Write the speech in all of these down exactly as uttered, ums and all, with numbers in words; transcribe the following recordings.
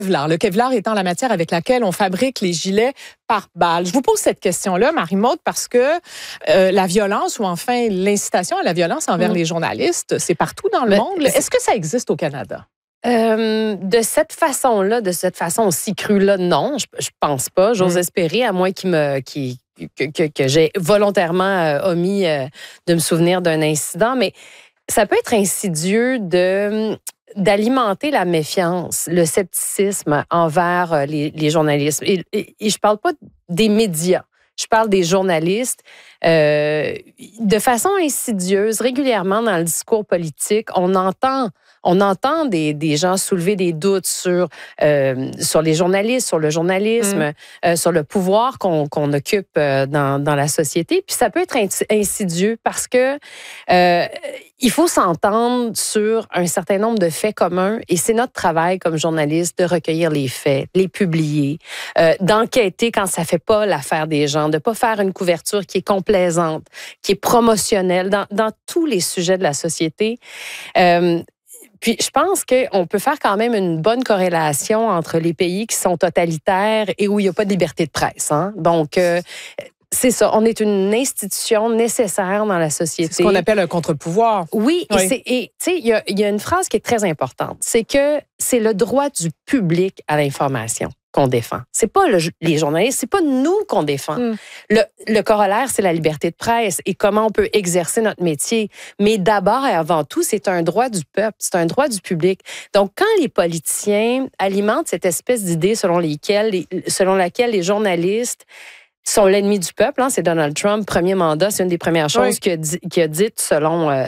Kevlar. Le Kevlar étant la matière avec laquelle on fabrique les gilets pare-balles. Je vous pose cette question-là, Marie-Maude, parce que euh, la violence ou enfin l'incitation à la violence envers mmh. les journalistes, c'est partout dans le Mais, monde. Est-ce que ça existe au Canada? Euh, de cette façon-là, de cette façon aussi crue-là, non, je, je pense pas. J'ose mmh. espérer, à moins qu'il me... Qu'il, que, que, que j'ai volontairement euh, omis euh, de me souvenir d'un incident, mais ça peut être insidieux de... d'alimenter la méfiance, le scepticisme envers les, les journalistes. Et, et, et je parle pas des médias, je parle des journalistes. Euh, de façon insidieuse, régulièrement dans le discours politique, on entend, on entend des, des gens soulever des doutes sur, euh, sur les journalistes, sur le journalisme, mmh. euh, sur le pouvoir qu'on, qu'on occupe euh, dans, dans la société. Puis ça peut être insidieux parce que euh, il faut s'entendre sur un certain nombre de faits communs et c'est notre travail comme journaliste de recueillir les faits, les publier, euh, d'enquêter quand ça fait pas l'affaire des gens, de pas faire une couverture qui est complaisante, qui est promotionnelle dans, dans tous les sujets de la société. Euh, Puis, je pense qu'on peut faire quand même une bonne corrélation entre les pays qui sont totalitaires et où il n'y a pas de liberté de presse. Hein? Donc, euh, c'est ça. On est une institution nécessaire dans la société. C'est ce qu'on appelle un contre-pouvoir. Oui. oui. Et tu sais, il y a, y a une phrase qui est très importante. C'est que c'est le droit du public à l'information qu'on défend. C'est pas le, les journalistes, c'est pas nous qu'on défend. Mm. Le, le corollaire, c'est la liberté de presse et comment on peut exercer notre métier. Mais d'abord et avant tout, c'est un droit du peuple, c'est un droit du public. Donc, quand les politiciens alimentent cette espèce d'idée selon, lesquelles, selon laquelle les journalistes sont l'ennemi du peuple, hein, c'est Donald Trump, premier mandat, c'est une des premières choses oui. qu'il a, dit, qu'il a dites selon euh,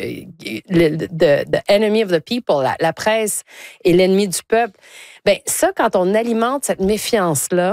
le the, the enemy of the people, la, la presse est l'ennemi du peuple. Ben ça, quand on alimente cette méfiance-là,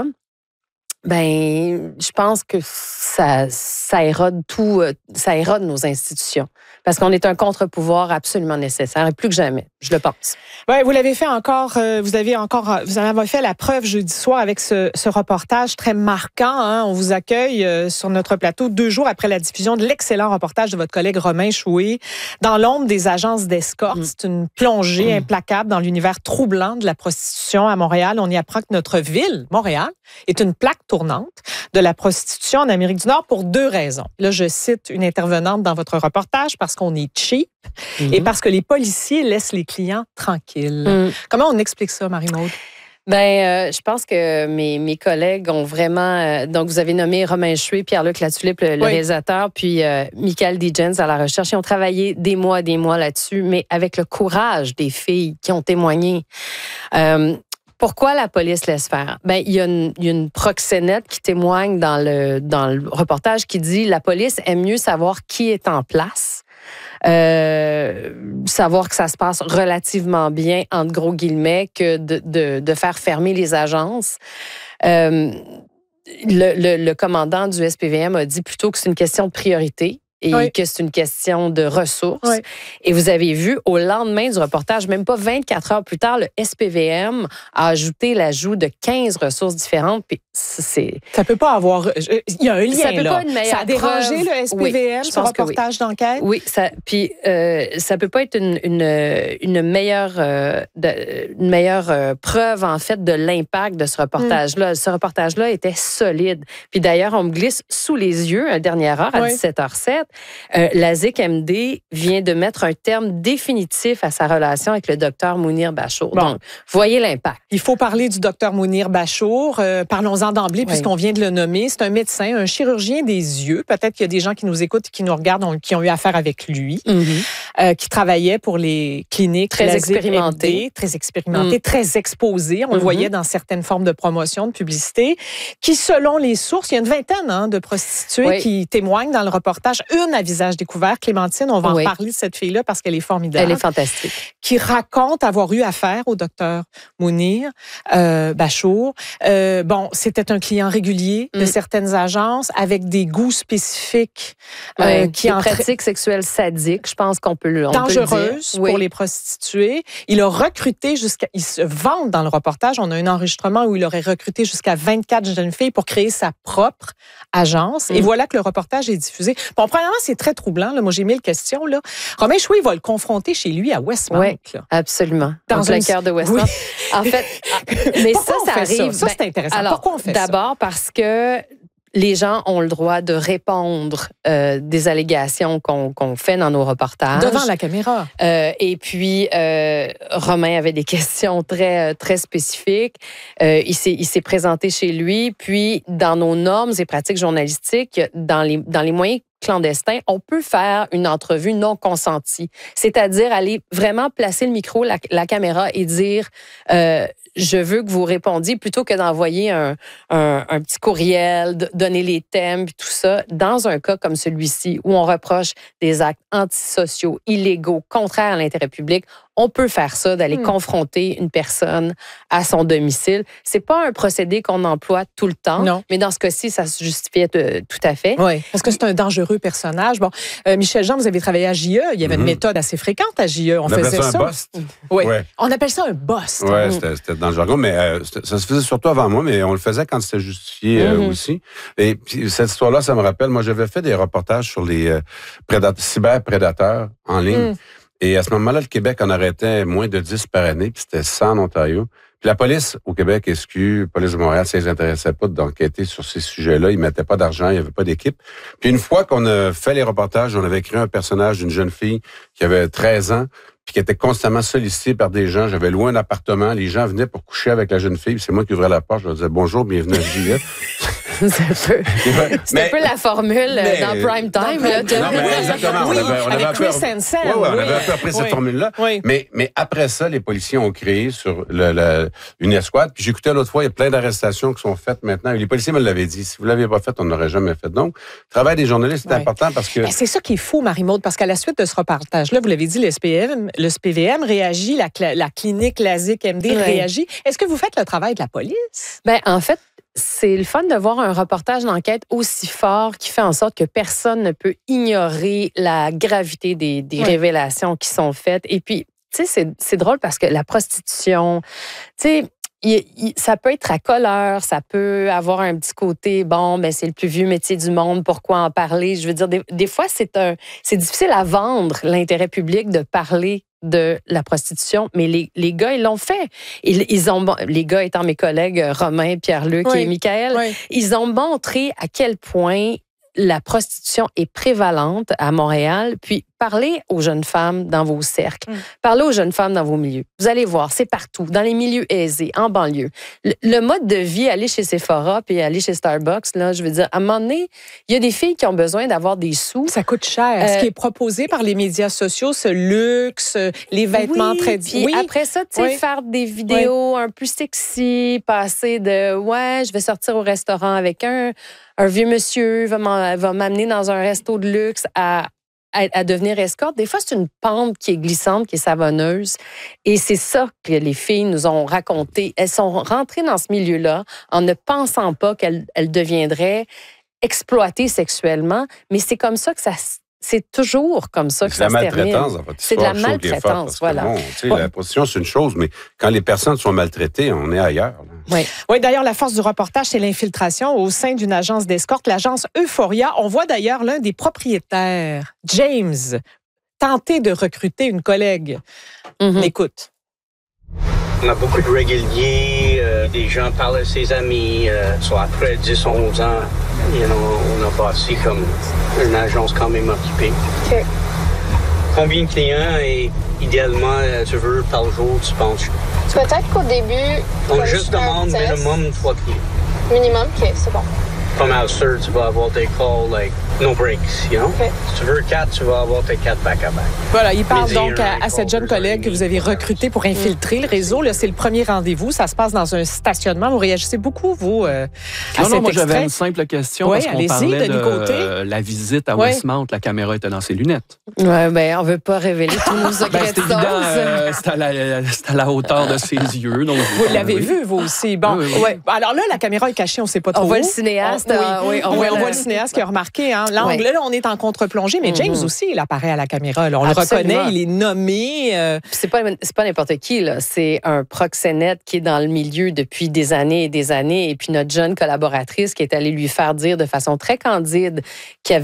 ben je pense que ça, ça érode tout, ça érode nos institutions. Parce qu'on est un contre-pouvoir absolument nécessaire, et plus que jamais, je le pense. Oui, vous l'avez fait encore, euh, vous avez encore, vous en avez fait la preuve jeudi soir avec ce, ce reportage très marquant. Hein? On vous accueille euh, sur notre plateau deux jours après la diffusion de l'excellent reportage de votre collègue Romain Chouet, Dans l'ombre des agences d'escorte. Mmh. C'est une plongée mmh. implacable dans l'univers troublant de la prostitution à Montréal. On y apprend que notre ville, Montréal, est une plaque tournante de la prostitution en Amérique du Nord pour deux raisons. Là, je cite une intervenante dans votre reportage parce qu'on est cheap mm-hmm. et parce que les policiers laissent les clients tranquilles. Mm. Comment on explique ça, Marie-Maude? Ben, euh, je pense que mes, mes collègues ont vraiment... Euh, donc, vous avez nommé Romain Chouet, Pierre-Luc Latulippe, le, oui. le réalisateur, puis euh, Michael Dijens à la recherche. Ils ont travaillé des mois et des mois là-dessus, mais avec le courage des filles qui ont témoigné. Euh, Pourquoi la police laisse faire? Ben, il y a une, il y a une proxénète qui témoigne dans le, dans le reportage qui dit la police aime mieux savoir qui est en place, euh, savoir que ça se passe relativement bien, entre gros guillemets, que de, de, de faire fermer les agences. Euh, le, le, le commandant du S P V M a dit plutôt que c'est une question de priorité. Et oui. que c'est une question de ressources. Oui. Et vous avez vu, au lendemain du reportage, même pas vingt-quatre heures plus tard, le S P V M a ajouté l'ajout de quinze ressources différentes. Puis c'est... Ça peut pas avoir... Il y a un lien, ça peut là. Pas une meilleure ça a dérangé preuve. le S P V M, oui, ce reportage oui. d'enquête? Oui, ça, puis euh, ça peut pas être une, une, une meilleure, euh, de, une meilleure euh, preuve, en fait, de l'impact de ce reportage-là. Mm. Ce reportage-là était solide. Puis d'ailleurs, on me glisse sous les yeux, à dernière heure, à oui. dix-sept heures sept, Euh, la Z I C M D vient de mettre un terme définitif à sa relation avec le docteur Mounir Bachour. Bon. Donc, voyez l'impact. Il faut parler du docteur Mounir Bachour. Euh, parlons-en d'emblée, oui. puisqu'on vient de le nommer. C'est un médecin, un chirurgien des yeux. Peut-être qu'il y a des gens qui nous écoutent et qui nous regardent, qui ont eu affaire avec lui, mm-hmm. euh, qui travaillait pour les cliniques. Très expérimenté. Très expérimenté, mm. très exposé. On mm-hmm. le voyait dans certaines formes de promotion, de publicité, qui, selon les sources, il y a une vingtaine hein, de prostituées oui. qui témoignent dans le reportage. Une à visage découvert. Clémentine, on va oui. en parler de cette fille-là parce qu'elle est formidable. Elle est fantastique. Qui raconte avoir eu affaire au docteur Mounir euh, Bachour. Euh, bon, c'était un client régulier mm. de certaines agences avec des goûts spécifiques. Oui, euh, qui en pratiques sexuelles sadiques, je pense qu'on peut le on dangereuses peut le dire. pour oui. les prostituées. Il a recruté jusqu'à... Il se vante dans le reportage. On a un enregistrement où il aurait recruté jusqu'à vingt-quatre jeunes filles pour créer sa propre agence. Mm. Et voilà que le reportage est diffusé. Bon, premièrement, premièrement, c'est très troublant. Là. Moi, j'ai mille questions. Là. Romain Chouet va le confronter chez lui à Westmount. Oui, là. absolument. Dans en plein une... cœur de Westmount. Oui. En fait, mais Pourquoi ça, ça arrive. Ça, ça c'est intéressant. Alors, pourquoi on fait ça? D'abord parce que les gens ont le droit de répondre euh, des allégations qu'on qu'on fait dans nos reportages. Devant la caméra. Euh, et puis, euh, Romain avait des questions très, très spécifiques. Euh, il s'est il s'est présenté chez lui. Puis, dans nos normes et pratiques journalistiques, dans les, dans les moyens clandestins, on peut faire une entrevue non consentie. C'est-à-dire aller vraiment placer le micro, la, la caméra et dire... Euh, je veux que vous répondiez plutôt que d'envoyer un, un, un petit courriel, de donner les thèmes, puis tout ça. Dans un cas comme celui-ci, où on reproche des actes antisociaux, illégaux, contraires à l'intérêt public, on peut faire ça, d'aller mmh. confronter une personne à son domicile. C'est pas un procédé qu'on emploie tout le temps, non. mais dans ce cas-ci, ça se justifiait de, tout à fait. Oui, parce que c'est un dangereux personnage. Bon, euh, Michel Jean, vous avez travaillé à J E. Il y avait mmh. une méthode assez fréquente à J E. On, on faisait ça. ça. Un bust. Oui. Ouais. On appelle ça un bust. Oui, mmh. c'était, c'était dans le jargon, mais euh, ça se faisait surtout avant moi, mais on le faisait quand c'était justifié euh, mmh. aussi. Et puis, cette histoire-là, ça me rappelle, moi, j'avais fait des reportages sur les euh, prédat- cyberprédateurs en ligne. Mmh. Et à ce moment-là, le Québec en arrêtait moins de dix par année, puis c'était cent en Ontario. Puis la police au Québec, S Q, police de Montréal, ça ne les intéressait pas d'enquêter sur ces sujets-là. Ils ne mettaient pas d'argent, il n'y avait pas d'équipe. Puis une fois qu'on a fait les reportages, on avait créé un personnage d'une jeune fille qui avait treize ans, puis qui était constamment sollicitée par des gens. J'avais loué un appartement, les gens venaient pour coucher avec la jeune fille, puis c'est moi qui ouvrais la porte, je leur disais « Bonjour, bienvenue à J E » C'est un peu, c'est mais, un peu la formule mais, dans Prime Time. Là, non, mais exactement. Oui, on avait, on avec avait Chris Hansen. Ouais, ouais, oui. On avait un peu appris oui. cette formule-là. Oui. Mais, mais après ça, les policiers ont créé sur le, le, une escouade. Puis j'écoutais l'autre fois, il y a plein d'arrestations qui sont faites maintenant. Et les policiers me l'avaient dit. Si vous ne l'aviez pas fait, on ne l'aurait jamais fait. Donc, le travail des journalistes, c'est oui. important parce que... Ben, c'est ça qui est fou, Marie-Maude, parce qu'à la suite de ce reportage-là, vous l'avez dit, le S P V M, le S P V M réagit, la, la clinique LASIK M D oui. réagit. Est-ce que vous faites le travail de la police? Ben, en fait, c'est le fun de voir un reportage d'enquête aussi fort qui fait en sorte que personne ne peut ignorer la gravité des, des oui. révélations qui sont faites. Et puis, tu sais, c'est, c'est drôle parce que la prostitution, tu sais, Il, il, ça peut être à colère, ça peut avoir un petit côté, bon, ben c'est le plus vieux métier du monde, pourquoi en parler? Je veux dire, des, des fois, c'est, un, c'est difficile à vendre l'intérêt public de parler de la prostitution, mais les, les gars, ils l'ont fait. Ils, ils ont, les gars étant mes collègues Romain, Pierre-Luc oui. et Michael, oui. ils ont montré à quel point la prostitution est prévalente à Montréal, puis parlez aux jeunes femmes dans vos cercles, mm. parlez aux jeunes femmes dans vos milieux. Vous allez voir, c'est partout, dans les milieux aisés, en banlieue. Le, le mode de vie, aller chez Sephora puis aller chez Starbucks, là, je veux dire, à un moment donné, il y a des filles qui ont besoin d'avoir des sous. Ça coûte cher. Euh, Ce qui est proposé par les médias sociaux, ce luxe, les vêtements oui, très... Puis oui. après ça, tu sais, oui. faire des vidéos oui. un peu sexy, passer de, ouais, je vais sortir au restaurant avec un... un vieux monsieur va, va m'amener dans un resto de luxe à, à, à devenir escorte. Des fois, c'est une pente qui est glissante, qui est savonneuse. Et c'est ça que les filles nous ont raconté. Elles sont rentrées dans ce milieu-là en ne pensant pas qu'elles, elles deviendraient exploitées sexuellement. Mais c'est comme ça que ça... C'est toujours comme ça que ça se termine. C'est de la maltraitance, en fait. C'est de la maltraitance, voilà. Bon, ouais. La prostitution, c'est une chose, mais quand les personnes sont maltraitées, on est ailleurs. Là. Oui. Oui, d'ailleurs, la force du reportage, c'est l'infiltration au sein d'une agence d'escorte, l'agence Euphoria. On voit d'ailleurs l'un des propriétaires, James, tenter de recruter une collègue. Mm-hmm. Écoute. On a beaucoup de réguliers, euh, des gens parlent à ses amis, euh, soit après dix, onze ans, you know, on a passé comme une agence quand même occupée. Okay. Combien de clients et idéalement tu veux par jour, tu penses? Peut-être qu'au début... On juste demande minimum trois clients. Minimum, OK, c'est bon. Pas mal sûr, tu vas avoir des calls, like, no breaks, you know? Okay. Si tu veux quatre, tu vas avoir tes quatre back-à-back. Voilà, il parle donc à, à cette jeune collègue que vous avez recrutée pour infiltrer le réseau. Là, c'est le premier rendez-vous. Ça se passe dans un stationnement. Vous réagissez beaucoup, vous, euh, à non, cet non, moi, extrait. j'avais une simple question Oui, parce qu'on allez-y, parlait Denis de Côté. euh, la visite à Oui. Westmount. La caméra était dans ses lunettes. Oui, bien, on ne veut pas révéler tous nos secrets ben, c'est de évident, sauce. euh, c'est, à la, c'est à la hauteur de ses yeux. Donc, Vous l'avez oui. vu, vous aussi. Bon, oui, oui. Ouais. Alors là, la caméra est cachée, on ne sait pas trop. On voit où. le cinéaste. On, euh, oui, on, on, oui, voit on le... voit le cinéaste qui a remarqué. Hein, l'angle, oui. là, on est en contre-plongée, mais James mm-hmm. aussi, il apparaît à la caméra. Là, on Absolument. le reconnaît, il est nommé. Euh... C'est pas, c'est pas n'importe qui, là. C'est un proxénète qui est dans le milieu depuis des années et des années. Et puis notre jeune collaboratrice qui est allée lui faire dire de façon très candide qu'il y avait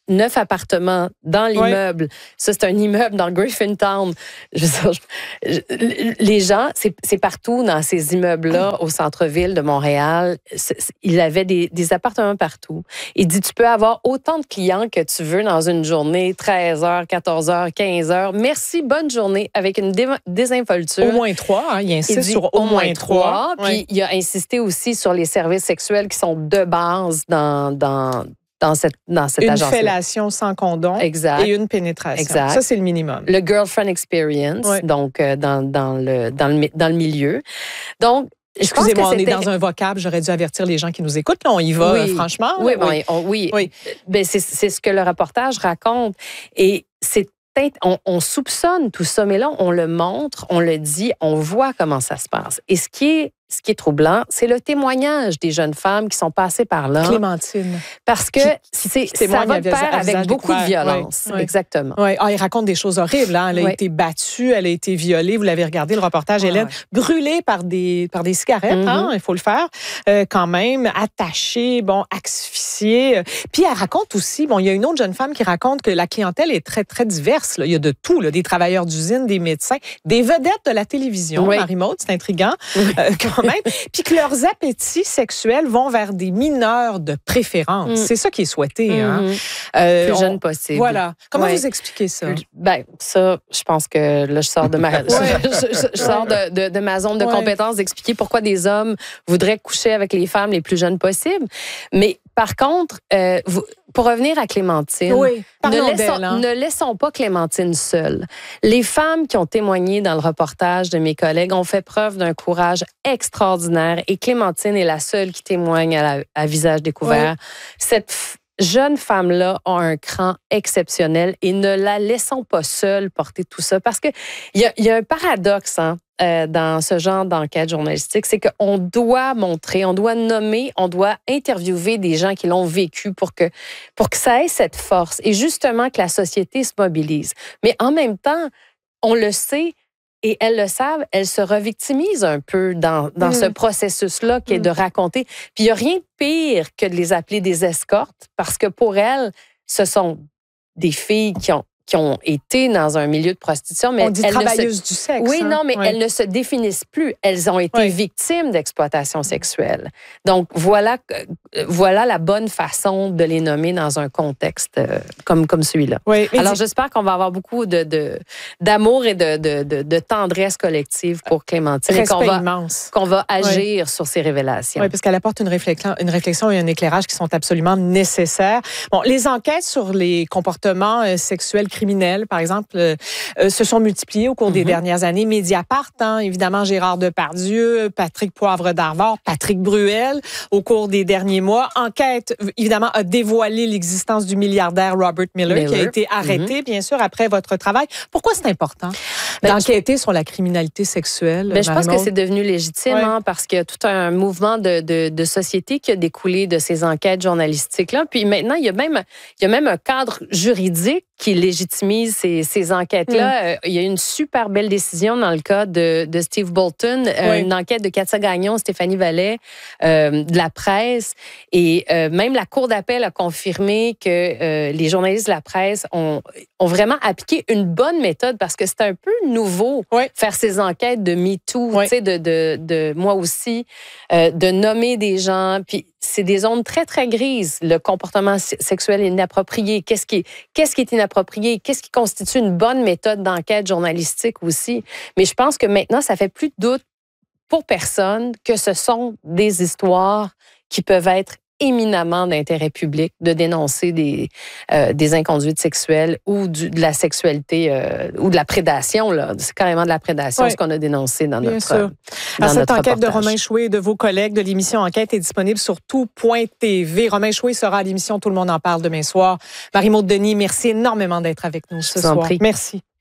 neuf appartements dans l'immeuble. Ouais. Ça, c'est un immeuble dans Griffintown. Je veux dire, je, les gens, c'est, c'est partout dans ces immeubles-là, au centre-ville de Montréal. C'est, c'est, il avait des, des appartements partout. Il dit, tu peux avoir autant de clients que tu veux dans une journée, treize heures, quatorze heures, quinze heures. Merci, bonne journée, avec une dé- désinvolture. Au moins trois, hein, il insiste il dit, sur au, au moins trois. Puis ouais. il a insisté aussi sur les services sexuels qui sont de base dans... dans Dans cette, dans cette une agence-là. Une fellation sans condom exact. Et une pénétration. Exact. Ça, c'est le minimum. Le girlfriend experience, ouais. donc euh, dans, dans, le, dans, le, dans le milieu. Donc, excusez-moi, on est dans un vocable, j'aurais dû avertir les gens qui nous écoutent. Là, on y va, oui. franchement. Oui, là, bon, oui. On, oui. oui. Ben, c'est, c'est ce que le reportage raconte. Et c'est On, on soupçonne tout ça, mais là, on le montre, on le dit, on voit comment ça se passe. Et ce qui est, ce qui est troublant, c'est le témoignage des jeunes femmes qui sont passées par là. Clémentine. Parce que qui, qui, c'est, ça va de pair avec beaucoup de violence. Oui, oui. Exactement. Oui. Ah, il raconte des choses horribles. Hein. Elle a oui. été battue, elle a été violée. Vous l'avez regardé, le reportage, ah, Hélène. Ouais. Brûlée par des, par des cigarettes, mm-hmm. hein, il faut le faire, euh, quand même. Attachée, bon, asphyxiée. Puis elle raconte aussi, bon, il y a une autre jeune femme qui raconte que la clientèle est très, très diverse. Là. Il y a de tout, là, des travailleurs d'usine, des médecins, des vedettes de la télévision, oui. Marie-Maude, c'est intriguant, oui. euh, quand même. Puis que leurs appétits sexuels vont vers des mineurs de préférence. Mm. C'est ça qui est souhaité. Mm-hmm. Hein. Euh, Plus jeune possible. Voilà. Comment ouais. vous expliquez ça? Ben, ça, je pense que là, je sors de ma, ouais. je, je, je sors de, de, de ma zone de ouais. compétence d'expliquer pourquoi des hommes voudraient coucher avec les femmes les plus jeunes possibles. Mais par contre, euh, vous, pour revenir à Clémentine, oui, ne, laissons, hein. ne laissons pas Clémentine seule. Les femmes qui ont témoigné dans le reportage de mes collègues ont fait preuve d'un courage extraordinaire et Clémentine est la seule qui témoigne à, la, à visage découvert. Oui. Cette f- jeune femme-là a un cran exceptionnel et ne la laissons pas seule porter tout ça parce qu'il y a, y a un paradoxe, hein. Euh, dans ce genre d'enquête journalistique, c'est qu'on doit montrer, on doit nommer, on doit interviewer des gens qui l'ont vécu pour que, pour que ça ait cette force et justement que la société se mobilise. Mais en même temps, on le sait et elles le savent, elles se revictimisent un peu dans, dans mmh. ce processus-là qui est mmh. de raconter. Puis il n'y a rien de pire que de les appeler des escortes parce que pour elles, ce sont des filles qui ont qui ont été dans un milieu de prostitution. Mais on dit elles travailleuses ne se... du sexe. Oui, hein? non, mais oui. elles ne se définissent plus. Elles ont été oui. victimes d'exploitation sexuelle. Donc, voilà, voilà la bonne façon de les nommer dans un contexte euh, comme, comme celui-là. Oui, Alors, c'est... j'espère qu'on va avoir beaucoup de, de, d'amour et de, de, de, de tendresse collective pour Clémentine. Respect et qu'on va, immense. Qu'on va agir oui. sur ces révélations. Oui, parce qu'elle apporte une réflexion, une réflexion et un éclairage qui sont absolument nécessaires. Bon, les enquêtes sur les comportements euh, sexuels criminels, par exemple, Euh, euh, se sont multipliés au cours des mm-hmm. dernières années. Mediapart, hein, évidemment, Gérard Depardieu, Patrick Poivre d'Arvor, Patrick Bruel, au cours des derniers mois. Enquête, évidemment, a dévoilé l'existence du milliardaire Robert Miller, Miller. qui a été arrêté, mm-hmm. bien sûr, après votre travail. Pourquoi c'est important ben, d'enquêter je... sur la criminalité sexuelle? Ben, je pense que c'est devenu légitime, ouais. hein, parce qu'il y a tout un mouvement de, de, de société qui a découlé de ces enquêtes journalistiques-là. Puis maintenant, il y a même, il y a même un cadre juridique qui légitimise ces, ces enquêtes-là. Mm. Euh, il y a une super belle décision dans le cas de, de Steve Bolton, oui. euh, une enquête de Katia Gagnon, Stéphanie Vallet, euh, de la presse. Et euh, même la Cour d'appel a confirmé que euh, les journalistes de la presse ont, ont vraiment appliqué une bonne méthode parce que c'est un peu nouveau oui. faire ces enquêtes de MeToo, oui. tu sais, de, de, de moi aussi, euh, de nommer des gens. Puis c'est des zones très, très grises. Le comportement sexuel inapproprié. Qu'est-ce qui est, qu'est-ce qui est inapproprié? Qu'est-ce qui constitue une bonne méthode d'enquête journalistique aussi? Mais je pense que maintenant, ça fait plus de doute pour personne que ce sont des histoires qui peuvent être éminemment d'intérêt public de dénoncer des, euh, des inconduites sexuelles ou du, de la sexualité euh, ou de la prédation. Là. C'est carrément de la prédation, oui. ce qu'on a dénoncé dans Bien notre sûr. dans Alors, cette notre enquête reportage. de Romain Chouet et de vos collègues de l'émission Enquête est disponible sur tout point t v. Romain Chouet sera à l'émission Tout le monde en parle demain soir. Marie-Maude Denis, merci énormément d'être avec nous ce soir. Prie. Merci.